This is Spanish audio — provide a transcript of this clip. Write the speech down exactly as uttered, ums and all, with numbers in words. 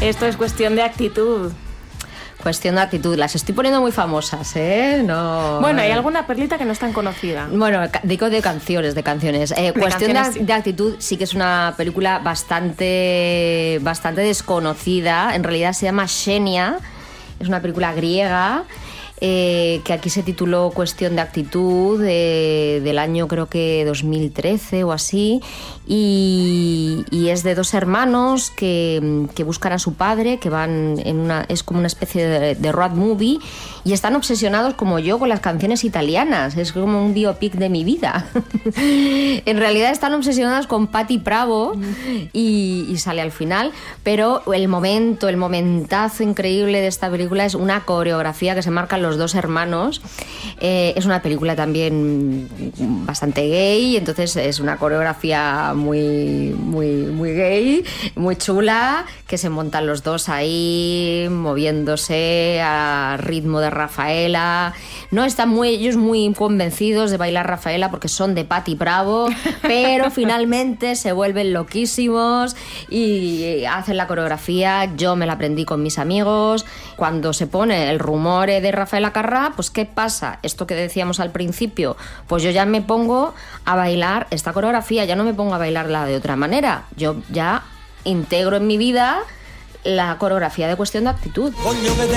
Esto es cuestión de actitud. Cuestión de actitud. Las estoy poniendo muy famosas, ¿eh? No... Bueno, hay alguna perlita que no es tan conocida. Bueno, digo de canciones, de canciones. Eh, de Cuestión canciones, de, sí. de actitud sí que es una película bastante, bastante desconocida. En realidad se llama Xenia. Es una película griega. Eh, que aquí se tituló Cuestión de actitud, eh, del año creo que dos mil trece o así, y, y es de dos hermanos que, que buscan a su padre, que van en una, es como una especie de, de road movie, y están obsesionados como yo con las canciones italianas, es como un biopic de mi vida. En realidad están obsesionados con Patti Bravo y, y sale al final, pero el momento, el momentazo increíble de esta película es una coreografía que se marcan los dos hermanos. Eh, es una película también bastante gay, entonces es una coreografía muy, muy, muy gay, muy chula, que se montan los dos ahí moviéndose a ritmo de Rafaela. No están muy, ellos muy convencidos de bailar Rafaela porque son de Patti Bravo, pero finalmente se vuelven loquísimos y hacen la coreografía. Yo me la aprendí con mis amigos. Cuando se pone el rumor de Rafaela Carrà, pues ¿qué pasa? Esto que decíamos al principio, pues yo ya me pongo a bailar esta coreografía, ya no me pongo a bailarla de otra manera, yo ya integro en mi vida la coreografía de Cuestión de actitud.